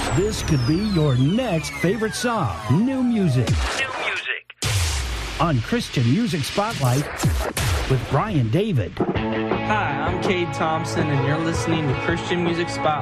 This could be your next favorite song. New music. On Christian Music Spotlight with Brian David. Hi, I'm Cade Thompson, and you're listening to Christian Music Spotlight.